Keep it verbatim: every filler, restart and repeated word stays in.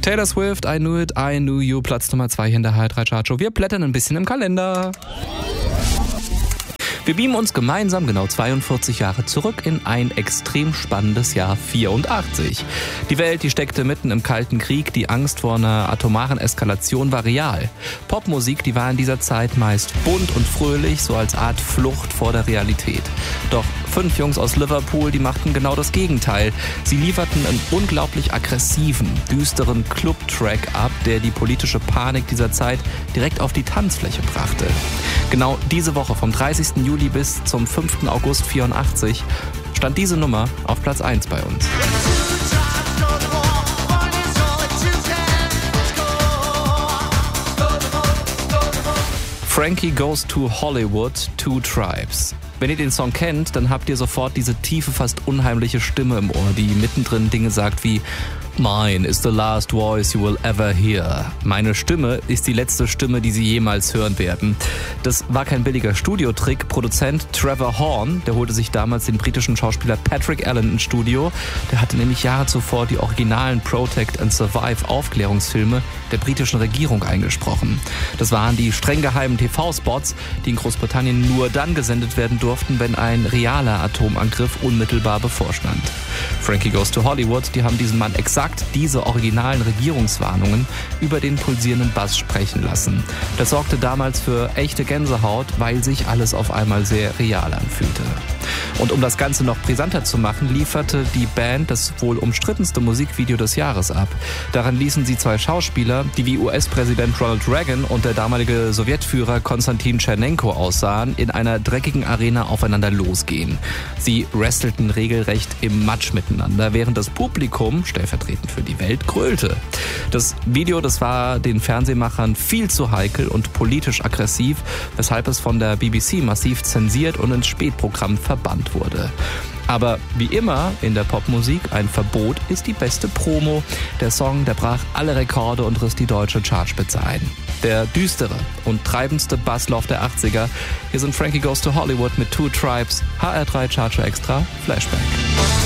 Taylor Swift, I Knew It, I Knew You, Platz Nummer zwei hier in der H drei Chart Show. Wir blättern ein bisschen im Kalender. Wir beamen uns gemeinsam genau zweiundvierzig Jahre zurück in ein extrem spannendes Jahr vierundachtzig. Die Welt, die steckte mitten im Kalten Krieg, die Angst vor einer atomaren Eskalation war real. Popmusik, die war in dieser Zeit meist bunt und fröhlich, so als Art Flucht vor der Realität. Doch fünf Jungs aus Liverpool, die machten genau das Gegenteil. Sie lieferten einen unglaublich aggressiven, düsteren Club-Track ab, der die politische Panik dieser Zeit direkt auf die Tanzfläche brachte. Genau diese Woche vom dreißigsten Juli bis zum fünften August vierundachtzig stand diese Nummer auf Platz eins bei uns. Frankie Goes to Hollywood, Two Tribes. Wenn ihr den Song kennt, dann habt ihr sofort diese tiefe, fast unheimliche Stimme im Ohr, die mittendrin Dinge sagt wie Mine is the last voice you will ever hear. Meine Stimme ist die letzte Stimme, die Sie jemals hören werden. Das war kein billiger Studiotrick. Produzent Trevor Horn, der holte sich damals den britischen Schauspieler Patrick Allen ins Studio. Der hatte nämlich Jahre zuvor die originalen Protect and Survive Aufklärungsfilme der britischen Regierung eingesprochen. Das waren die streng geheimen T V-Spots, die in Großbritannien nur dann gesendet werden durften, wenn ein realer Atomangriff unmittelbar bevorstand. Frankie Goes to Hollywood, die haben diesen Mann exakt diese originalen Regierungswarnungen über den pulsierenden Bass sprechen lassen. Das sorgte damals für echte Gänsehaut, weil sich alles auf einmal sehr real anfühlte. Und um das Ganze noch brisanter zu machen, lieferte die Band das wohl umstrittenste Musikvideo des Jahres ab. Daran ließen sie zwei Schauspieler, die wie U S-Präsident Ronald Reagan und der damalige Sowjetführer Konstantin Tschernenko aussahen, in einer dreckigen Arena aufeinander losgehen. Sie wrestelten regelrecht im Matsch miteinander, während das Publikum, stellvertretend für die Welt, grölte. Das Video, das war den Fernsehmachern viel zu heikel und politisch aggressiv, weshalb es von der B B C massiv zensiert und ins Spätprogramm verbannt wurde. Aber wie immer in der Popmusik, ein Verbot ist die beste Promo. Der Song, der brach alle Rekorde und riss die deutsche Chartspitze ein. Der düstere und treibendste Basslauf der achtziger. Hier sind Frankie Goes to Hollywood mit Two Tribes, H R drei Chartshow Extra, Flashback.